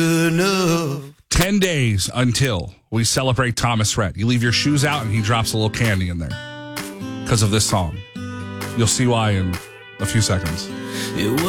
enough. 10 days until we celebrate Thomas Rhett. You leave your shoes out and he drops a little candy in there because of this song. You'll see why in a few seconds. It was